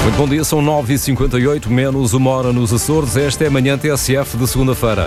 Muito bom dia, são 9h58, menos uma hora nos Açores. Esta é a manhã TSF de segunda-feira.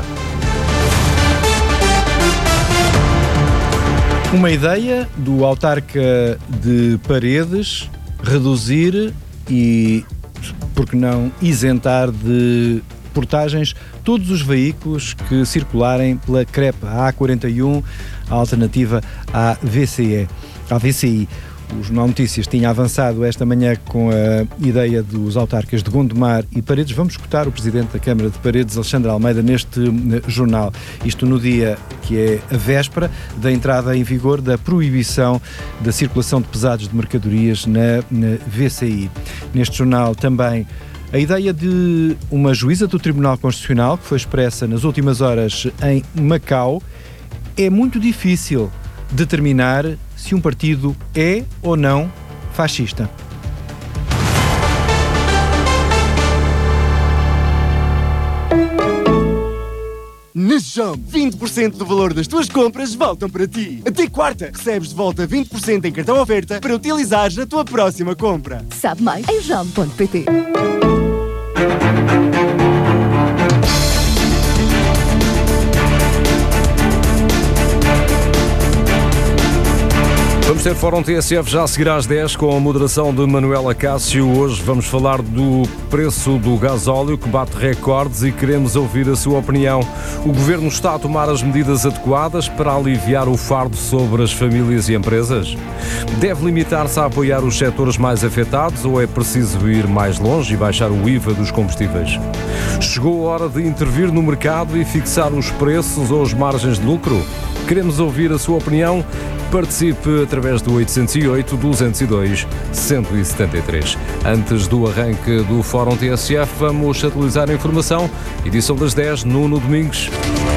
Uma ideia do autarca de Paredes reduzir e, por que não, isentar de portagens todos os veículos que circularem pela CREP, a A41, a alternativa à VCI. O Jornal Notícias tinha avançado esta manhã com a ideia dos autarcas de Gondomar e Paredes. Vamos escutar o Presidente da Câmara de Paredes, Alexandre Almeida, neste jornal. Isto no dia que é a véspera da entrada em vigor da proibição da circulação de pesados de mercadorias na VCI. Neste jornal também a ideia de uma juíza do Tribunal Constitucional, que foi expressa nas últimas horas em Macau. É muito difícil determinar se um partido é ou não fascista. Na JOM, 20% do valor das tuas compras voltam para ti. Até quarta, recebes de volta 20% em cartão oferta para utilizares na tua próxima compra. Sabe mais em jom.pt. Vamos ter Fórum TSF já a seguir às 10 com a moderação de Manuela Cássio. Hoje vamos falar do preço do gasóleo que bate recordes e queremos ouvir a sua opinião. O Governo está a tomar as medidas adequadas para aliviar o fardo sobre as famílias e empresas? Deve limitar-se a apoiar os setores mais afetados ou é preciso ir mais longe e baixar o IVA dos combustíveis? Chegou a hora de intervir no mercado e fixar os preços ou as margens de lucro? Queremos ouvir a sua opinião. Participe através do 808-202-173. Antes do arranque do Fórum TSF, vamos atualizar a informação. Edição das 10, Nuno Domingos.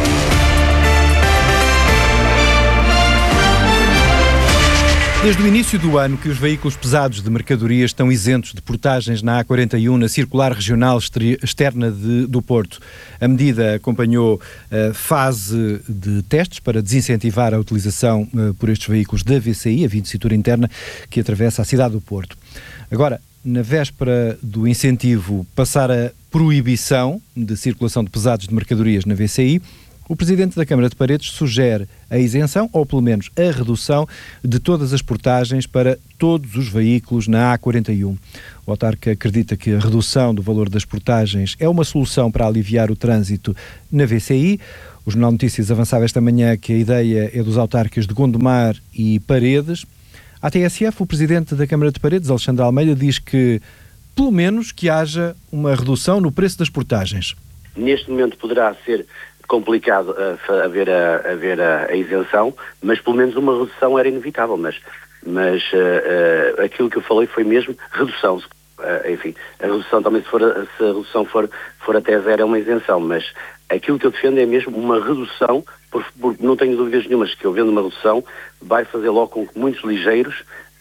Desde o início do ano que os veículos pesados de mercadorias estão isentos de portagens na A41, na Circular Regional Externa do Porto. A medida acompanhou a fase de testes para desincentivar a utilização por estes veículos da VCI, a Via de Cintura Interna, que atravessa a cidade do Porto. Agora, na véspera do incentivo passar a proibição de circulação de pesados de mercadorias na VCI, o Presidente da Câmara de Paredes sugere a isenção, ou pelo menos a redução, de todas as portagens para todos os veículos na A41. O autarca acredita que a redução do valor das portagens é uma solução para aliviar o trânsito na VCI. O Jornal Notícias avançava esta manhã que a ideia é dos autarcas de Gondomar e Paredes. À TSF, o Presidente da Câmara de Paredes, Alexandre Almeida, diz que, pelo menos, que haja uma redução no preço das portagens. Neste momento poderá ser complicado haver a isenção, mas pelo menos uma redução era inevitável, mas aquilo que eu falei foi mesmo redução. Enfim, a redução também, se a redução for até zero, é uma isenção, mas aquilo que eu defendo é mesmo uma redução, porque não tenho dúvidas nenhumas que, havendo uma redução, vai fazer logo com que muitos ligeiros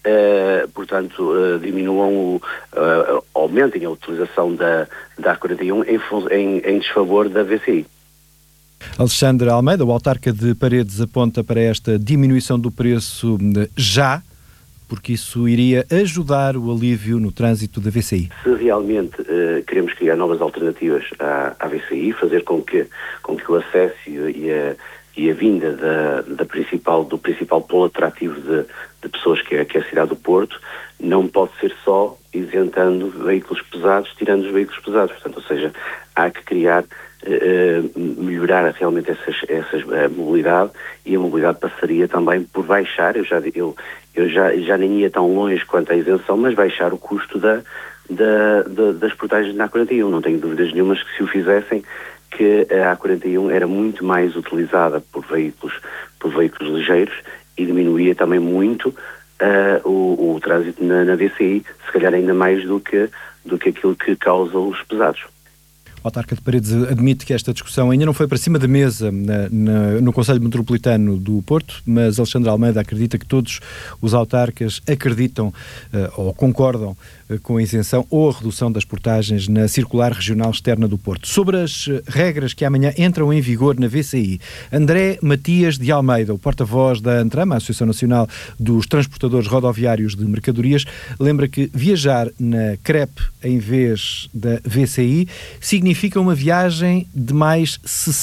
diminuam, aumentem a utilização da A41 em desfavor da VCI. Alexandre Almeida, o autarca de Paredes, aponta para esta diminuição do preço já, porque isso iria ajudar o alívio no trânsito da VCI. Se realmente queremos criar novas alternativas à VCI, fazer com que o acesso e a vinda do principal polo atrativo de pessoas que é a cidade do Porto, não pode ser só isentando veículos pesados, tirando os veículos pesados. Portanto, ou seja, há que criar, melhorar realmente essa mobilidade, e a mobilidade passaria também por baixar, eu já nem ia tão longe quanto a isenção, mas baixar o custo das portagens na A41. Não tenho dúvidas nenhumas que, se o fizessem, que a A41 era muito mais utilizada por veículos ligeiros e diminuía também muito o trânsito na VCI, se calhar ainda mais do que aquilo que causa os pesados. O autarca de Paredes admite que esta discussão ainda não foi para cima da mesa no Conselho Metropolitano do Porto, mas Alexandre Almeida acredita que todos os autarcas acreditam ou concordam com a isenção ou a redução das portagens na Circular Regional Externa do Porto. Sobre as regras que amanhã entram em vigor na VCI, André Matias de Almeida, o porta-voz da ANTRAM, a Associação Nacional dos Transportadores Rodoviários de Mercadorias, lembra que viajar na CREP em vez da VCI significa uma viagem de mais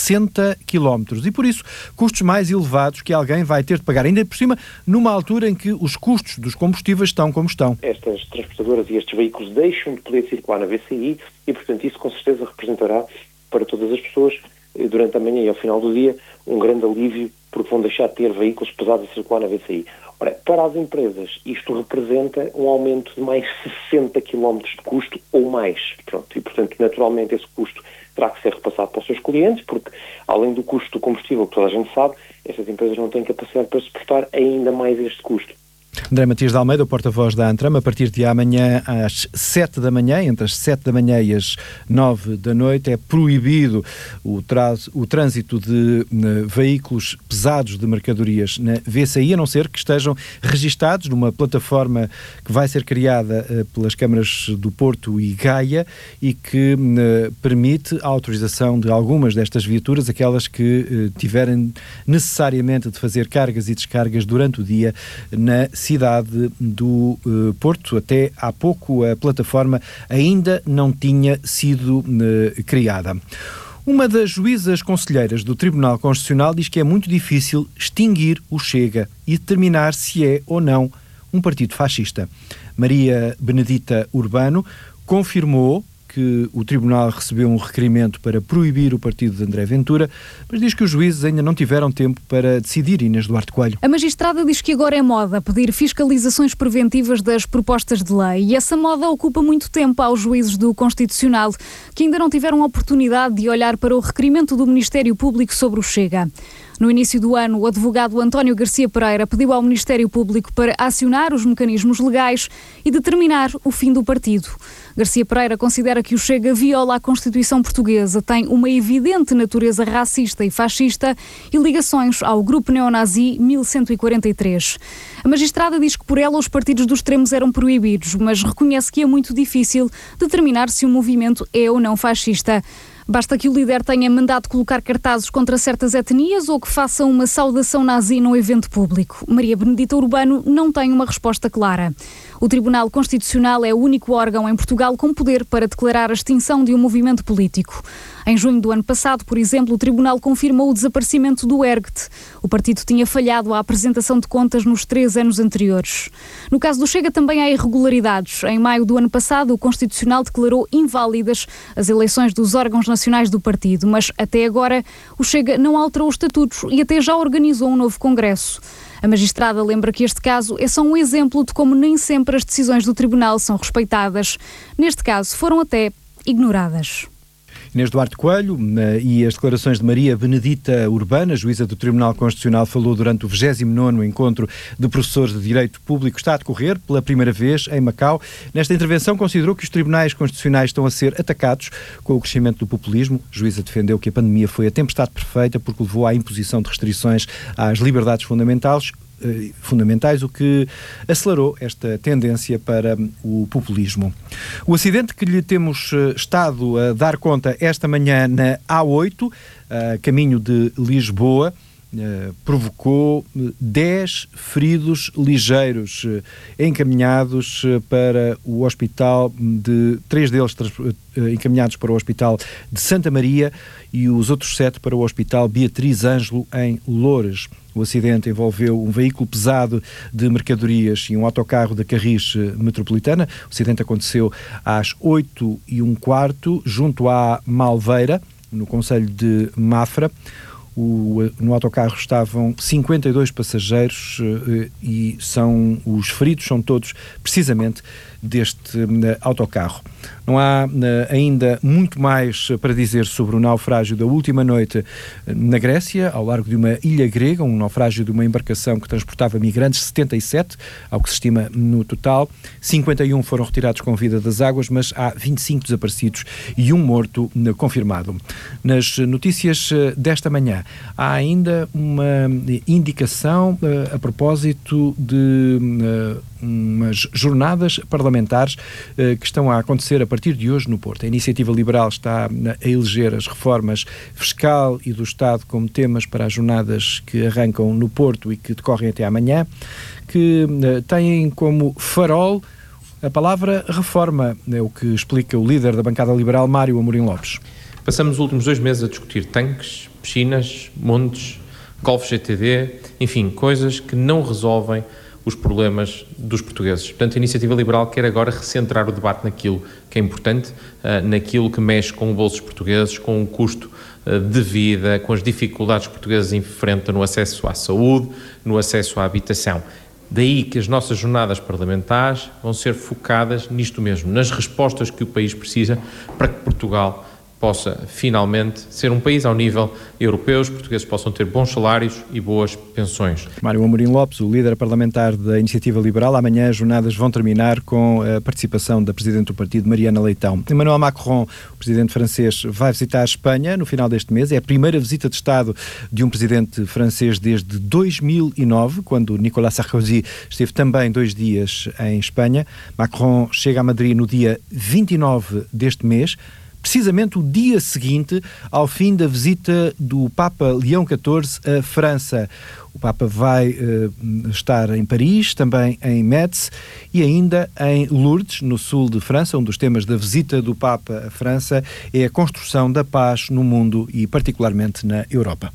60 km e, por isso, custos mais elevados que alguém vai ter de pagar, ainda por cima, numa altura em que os custos dos combustíveis estão como estão. Estas transportadoras e estes veículos deixam de poder circular na VCI e, portanto, isso com certeza representará para todas as pessoas, durante a manhã e ao final do dia, um grande alívio, porque vão deixar de ter veículos pesados a circular na VCI. Ora, para as empresas, isto representa um aumento de mais 60 km de custo ou mais. Pronto, e, portanto, naturalmente, esse custo terá que ser repassado para os seus clientes, porque, além do custo do combustível, que toda a gente sabe, estas empresas não têm capacidade para suportar ainda mais este custo. André Matias de Almeida, o porta-voz da ANTRAM, a partir de amanhã às 7 da manhã, entre as 7 da manhã e as 9 da noite, é proibido o trânsito de veículos pesados de mercadorias na VCI, a não ser que estejam registados numa plataforma que vai ser criada pelas câmaras do Porto e Gaia e que permite a autorização de algumas destas viaturas, aquelas que tiverem necessariamente de fazer cargas e descargas durante o dia na cidade do Porto. Até há pouco a plataforma ainda não tinha sido criada. Uma das juízas conselheiras do Tribunal Constitucional diz que é muito difícil extinguir o Chega e determinar se é ou não um partido fascista. Maria Benedita Urbano confirmou que o Tribunal recebeu um requerimento para proibir o partido de André Ventura, mas diz que os juízes ainda não tiveram tempo para decidir. Inês Duarte Coelho. A magistrada diz que agora é moda pedir fiscalizações preventivas das propostas de lei e essa moda ocupa muito tempo aos juízes do Constitucional, que ainda não tiveram a oportunidade de olhar para o requerimento do Ministério Público sobre o Chega. No início do ano, o advogado António Garcia Pereira pediu ao Ministério Público para acionar os mecanismos legais e determinar o fim do partido. Garcia Pereira considera que o Chega viola a Constituição Portuguesa, tem uma evidente natureza racista e fascista e ligações ao grupo neonazi 1143. A magistrada diz que por ela os partidos dos extremos eram proibidos, mas reconhece que é muito difícil determinar se o movimento é ou não fascista. Basta que o líder tenha mandado colocar cartazes contra certas etnias ou que faça uma saudação nazi num evento público. Maria Benedita Urbano não tem uma resposta clara. O Tribunal Constitucional é o único órgão em Portugal com poder para declarar a extinção de um movimento político. Em junho do ano passado, por exemplo, o Tribunal confirmou o desaparecimento do ERGT. O partido tinha falhado à apresentação de contas nos 3 anos anteriores. No caso do Chega também há irregularidades. Em maio do ano passado, o Constitucional declarou inválidas as eleições dos órgãos nacionais do partido, mas até agora o Chega não alterou os estatutos e até já organizou um novo congresso. A magistrada lembra que este caso é só um exemplo de como nem sempre as decisões do Tribunal são respeitadas. Neste caso, foram até ignoradas. Inês Duarte Coelho e as declarações de Maria Benedita Urbano, juíza do Tribunal Constitucional, falou durante o 29º encontro de professores de Direito Público. Está a decorrer pela primeira vez em Macau. Nesta intervenção considerou que os tribunais constitucionais estão a ser atacados com o crescimento do populismo. A juíza defendeu que a pandemia foi a tempestade perfeita porque levou à imposição de restrições às liberdades fundamentais, o que acelerou esta tendência para o populismo. O acidente que lhe temos estado a dar conta esta manhã na A8, caminho de Lisboa, provocou 10 feridos ligeiros encaminhados para o hospital 3 deles encaminhados para o hospital de Santa Maria e os outros 7 para o hospital Beatriz Ângelo em Loures. O acidente envolveu um veículo pesado de mercadorias e um autocarro da Carris Metropolitana. O acidente aconteceu às 8h15, junto à Malveira, no concelho de Mafra. No autocarro estavam 52 passageiros e os feridos são todos precisamente deste autocarro. Não há ainda muito mais para dizer sobre o naufrágio da última noite na Grécia, ao largo de uma ilha grega, um naufrágio de uma embarcação que transportava migrantes, 77, ao que se estima no total. 51 foram retirados com vida das águas, mas há 25 desaparecidos e um morto confirmado. Nas notícias desta manhã, há ainda uma indicação a propósito de umas jornadas parlamentares que estão a acontecer a partir de hoje no Porto. A Iniciativa Liberal está a eleger as reformas fiscal e do Estado como temas para as jornadas que arrancam no Porto e que decorrem até amanhã, que têm como farol a palavra reforma, é o que explica o líder da bancada liberal, Mário Amorim Lopes. Passamos os últimos 2 meses a discutir tanques, piscinas, montes, Golf GTD, enfim, coisas que não resolvem os problemas dos portugueses. Portanto, a Iniciativa Liberal quer agora recentrar o debate naquilo que é importante, naquilo que mexe com o bolso dos portugueses, com o custo de vida, com as dificuldades que os portugueses enfrentam no acesso à saúde, no acesso à habitação. Daí que as nossas jornadas parlamentares vão ser focadas nisto mesmo, nas respostas que o país precisa para que Portugal possa finalmente ser um país ao nível europeu, os portugueses possam ter bons salários e boas pensões. Mário Amorim Lopes, o líder parlamentar da Iniciativa Liberal. Amanhã as jornadas vão terminar com a participação da Presidente do Partido, Mariana Leitão. Emmanuel Macron, o Presidente francês, vai visitar a Espanha no final deste mês. É a primeira visita de Estado de um Presidente francês desde 2009, quando Nicolas Sarkozy esteve também 2 dias em Espanha. Macron chega a Madrid no dia 29 deste mês, precisamente o dia seguinte ao fim da visita do Papa Leão XIV à França. O Papa vai estar em Paris, também em Metz e ainda em Lourdes, no sul de França. Um dos temas da visita do Papa à França é a construção da paz no mundo e particularmente na Europa.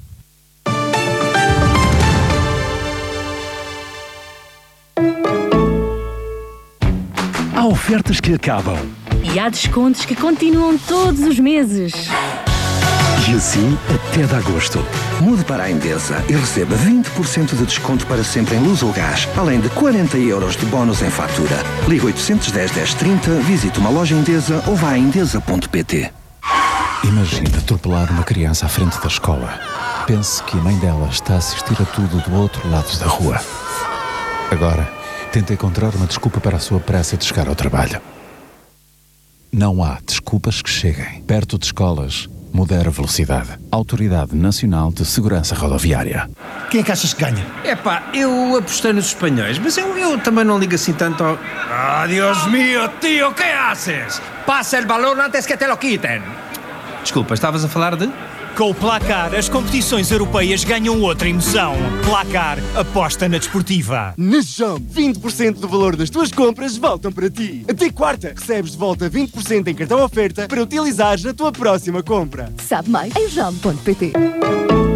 Há ofertas que acabam. E há descontos que continuam todos os meses. E assim até de agosto. Mude para a Endesa e receba 20% de desconto para sempre em luz ou gás, além de 40 € de bónus em fatura. Ligue 810 1030, visite uma loja Endesa ou vá a endesa.pt. Imagine atropelar uma criança à frente da escola. Pense que a mãe dela está a assistir a tudo do outro lado da rua. Agora, tente encontrar uma desculpa para a sua pressa de chegar ao trabalho. Não há desculpas que cheguem. Perto de escolas, modera a velocidade. Autoridade Nacional de Segurança Rodoviária. Quem é que achas que ganha? Eu apostei nos espanhóis, mas eu também não ligo assim tanto ao... Dios mío, tío, ¿qué haces? Passa el balón antes que te lo quiten. Desculpa, estavas a falar de... Com o Placar, as competições europeias ganham outra emoção. Placar, aposta na desportiva. Na JOM, 20% do valor das tuas compras voltam para ti. Até quarta, recebes de volta 20% em cartão oferta para utilizares na tua próxima compra. Sabe mais em jom.pt.